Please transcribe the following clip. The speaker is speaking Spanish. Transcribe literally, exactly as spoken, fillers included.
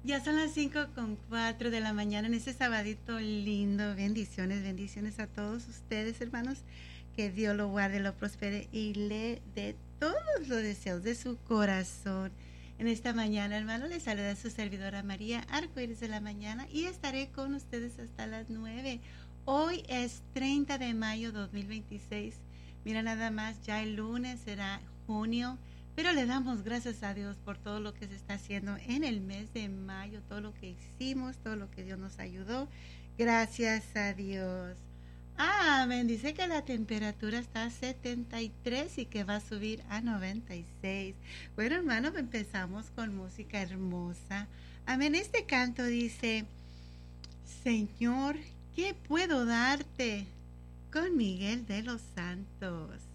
Ya son las cinco con cuatro de la mañana en este sabadito lindo. Bendiciones, bendiciones a todos ustedes, hermanos. Que Dios lo guarde, lo prospere y le dé todos los deseos de su corazón. En esta mañana, hermano, les saluda su servidora María Arcoíris de la mañana y estaré con ustedes hasta las nueve. Hoy es treinta de mayo dos mil veintiséis. Mira, nada más, ya el lunes será junio. Pero le damos gracias a Dios por todo lo que se está haciendo en el mes de mayo, todo lo que hicimos, todo lo que Dios nos ayudó. Gracias a Dios. Amén. Dice que la temperatura está a setenta y tres y que va a subir a noventa y seis. Bueno, hermanos, empezamos con música hermosa. Amén. Este canto dice, Señor, ¿qué puedo darte? Con Miguel de los Santos.